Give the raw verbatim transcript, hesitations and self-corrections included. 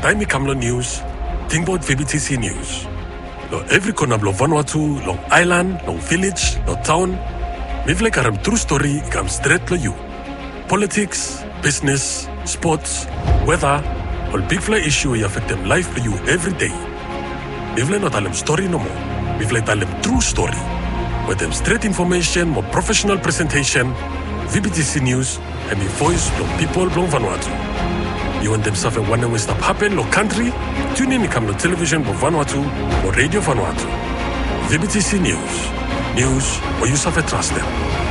Taimi Kamlo News, Tingbot V B T C News. Lo every corner of Vanuatu, long island, long village, long town, mivle karam true story comes straight to you. Politics, business, sports, weather, all big fly issue will affect them life for you every day. Mivle not tell them story no more. Mivle tell them true story. With them straight information, more professional presentation, V B T C News, and the voice from people from Vanuatu. You want them suffer one and stop happen lo country? Tune in to come to television for Vanuatu or radio Vanuatu. V B T C News. News where you suffer trust them.